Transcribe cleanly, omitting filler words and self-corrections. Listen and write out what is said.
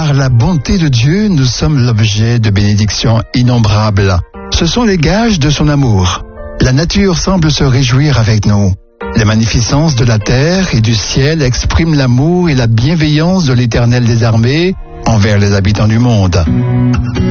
Par la bonté de Dieu, nous sommes l'objet de bénédictions innombrables. Ce sont les gages de son amour. La nature semble se réjouir avec nous. Les magnificences de la terre et du ciel expriment l'amour et la bienveillance de l'Éternel des armées envers les habitants du monde.